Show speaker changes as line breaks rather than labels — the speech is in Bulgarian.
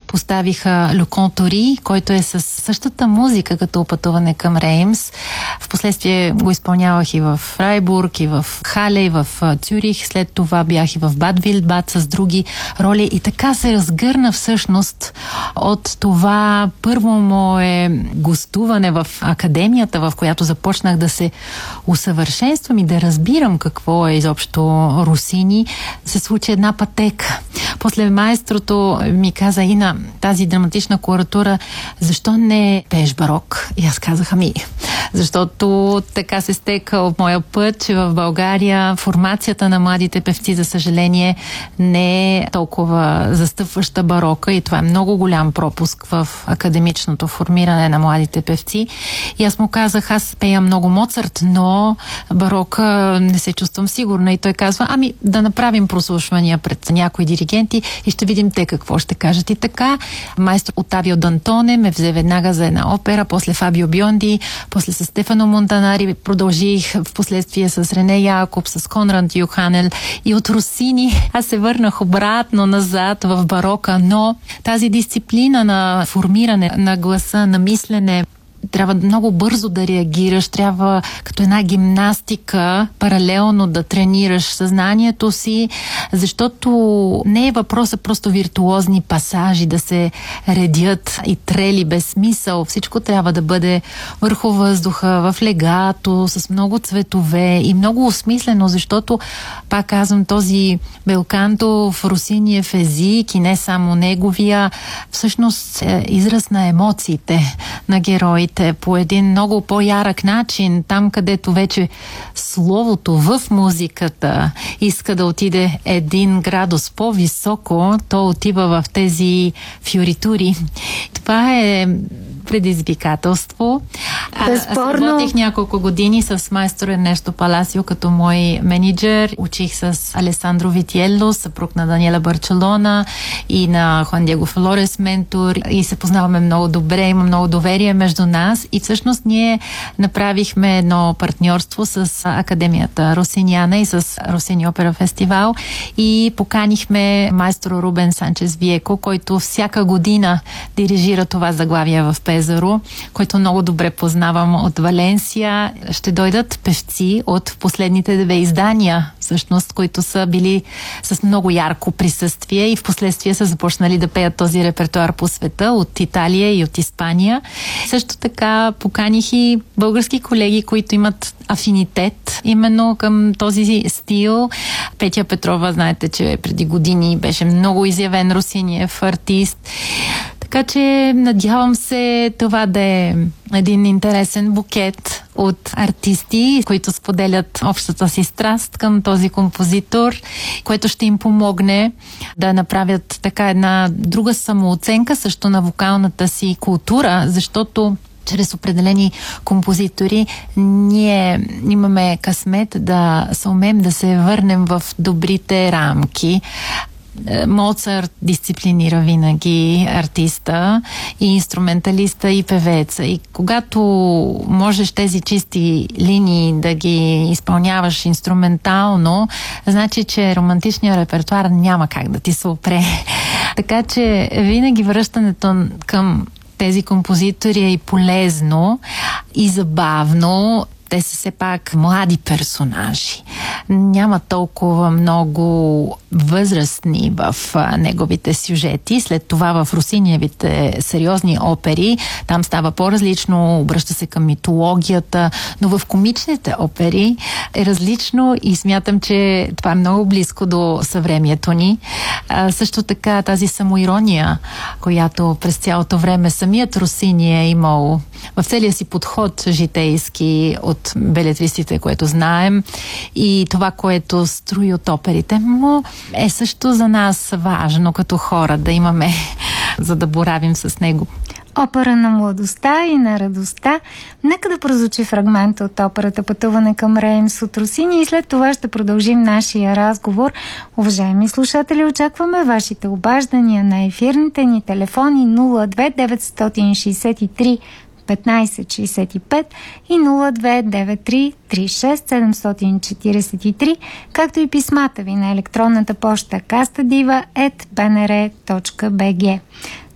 поставиха Le Contori, който е с същата музика като Пътуване към Реймс. Впоследствие го изпълнявах и в Фрайбург, и в Хале, и в Цюрих. След това бях и в Бад Вилдбад с други роли. И така се разгърна всъщност от това първо мое гостуване в академията, в която започнах да се усъвършенствам и да разбирам какво е изобщо Росини, се случи една пътека. После маестрото ми каза: Ина, тази драматична колоратура, защо не пееш барок? И аз казах: ами, защото така се стека от моя път, че в България формацията на младите певци, за съжаление, не е толкова застъпваща барока и това е много голям пропуск в академичното формиране на младите певци. И аз му казах: аз пея много Моцарт, но барока не се чувствам сигурна. И той казва: ами да направим прослушвания пред някои диригенти и ще видим те какво ще кажат. И така майстор Отавио Д'Антоне ме взе веднага за една опера, после Фабио Бионди, после с Стефано Монтанари, продължих в последствие с Рене Якоб, с Конрад Юханел и от Росини. Аз се върнах обратно назад в барока, но тази дисциплина на формиране на гласа, на мислене, трябва много бързо да реагираш, трябва като една гимнастика паралелно да тренираш съзнанието си, защото не е въпросът просто виртуозни пасажи да се редят и трели без смисъл. Всичко трябва да бъде върху въздуха, в легато, с много цветове и много осмислено, защото, пак казвам, този белканто в Русиниев език и не само неговия, всъщност е израз на емоциите на героите по един много по-ярък начин, там където вече словото в музиката иска да отиде 1 градус по-високо, то отива в тези фиоритури. Това е предизвикателство.
Безспорно.
Аз работих няколко години с майстор Ернесто Паласио като мой менеджер. Учих с Алесандро Витиелло, съпруг на Даниела Барчелона, и на Хуан Диего Флорес, ментор, и се познаваме много добре, има много доверие между нас и всъщност ние направихме едно партньорство с Академията Росиняна и с Росини Опера Фестивал и поканихме майстор Рубен Санчес Виеко, който всяка година дирижира това заглавие в Пезаро, който много добре познавам от Валенсия. Ще дойдат певци от последните 2 издания, всъщност, които са били с много ярко присъствие и в последствие са започнали да пеят този репертуар по света от Италия и от Испания. Също така поканих и български колеги, които имат афинитет именно към този стил. Петя Петрова, знаете, че преди години беше много изявен Русиниев артист. Така че надявам се това да е един интересен букет от артисти, които споделят общата си страст към този композитор, което ще им помогне да направят така една друга самооценка също на вокалната си култура, защото чрез определени композитори ние имаме късмет да съумеем да се върнем в добрите рамки. Моцарт дисциплинира винаги артиста и инструменталиста и певеца. И когато можеш тези чисти линии да ги изпълняваш инструментално, значи, че романтичният репертуар няма как да ти се опре. Така че винаги връщането към тези композитори е и полезно, и забавно. Те са все пак млади персонажи. Няма толкова много възрастни в неговите сюжети. След това в Русиниевите сериозни опери там става по-различно, обръща се към митологията, но в комичните опери е различно и смятам, че това е много близко до съвремието ни. Също така тази самоирония, която през цялото време самият Росини е имал в целия си подход житейски от белетристите, което знаем, и това, което строи от оперите му, е също за нас важно като хора да имаме, за да боравим с него.
Опера на младостта и на радостта. Нека да прозвучи фрагмент от операта «Пътуване към Реймс» от Росини и след това ще продължим нашия разговор. Уважаеми слушатели, очакваме вашите обаждания на ефирните ни телефони 02 963 1565 и 0293 36 743, както и писмата ви на електронната поща kastadiva@bnr.bg.